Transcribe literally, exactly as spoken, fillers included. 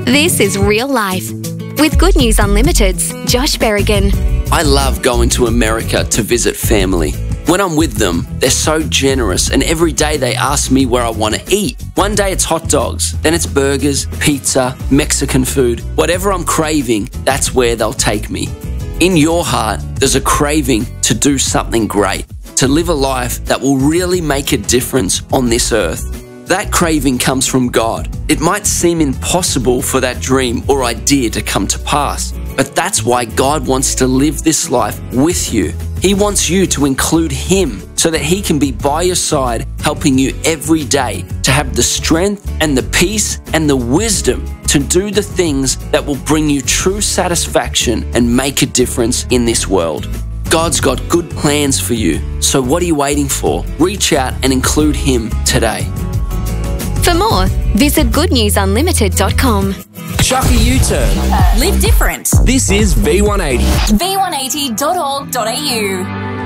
This is Real Life with Good News Unlimited's Josh Berrigan. I love going to America to visit family. When I'm with them, they're so generous, and every day they ask me where I want to eat. One day it's hot dogs, then it's burgers, pizza, Mexican food. Whatever I'm craving, that's where they'll take me. In your heart, there's a craving to do something great, to live a life that will really make a difference on this earth. That craving comes from God. It might seem impossible for that dream or idea to come to pass, but that's why God wants to live this life with you. He wants you to include Him so that He can be by your side, helping you every day to have the strength and the peace and the wisdom to do the things that will bring you true satisfaction and make a difference in this world. God's got good plans for you, so what are you waiting for? Reach out and include Him today. For more, visit good news unlimited dot com. Chuck a U-turn. Live different. This is V one eighty. v one eighty dot org dot a u